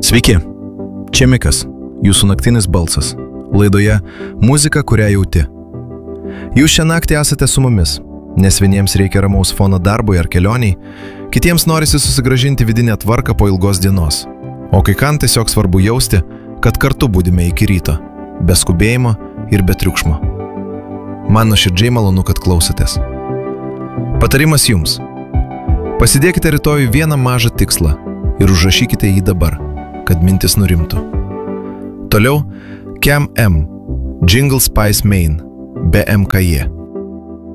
Sveiki, čia Mikas, jūsų naktinis balsas, laidoje Muzika, kurią jauti. Jūs šią naktį esate su mumis, nes vieniems reikia ramaus fono darbui ar kelioniai, kitiems norisi susigrąžinti vidinę tvarką po ilgos dienos, o kai kam tiesiog svarbu jausti, kad kartu būdime iki ryto, be skubėjimo ir be triukšmo. Man nuoširdžiai malonu, kad klausotės. Patarimas jums. Pasidėkite rytoj vieną mažą tikslą ir užrašykite jį dabar, kad mintis nurimtų. Toliau Cam M, Jingle Spice Main, be MKJ.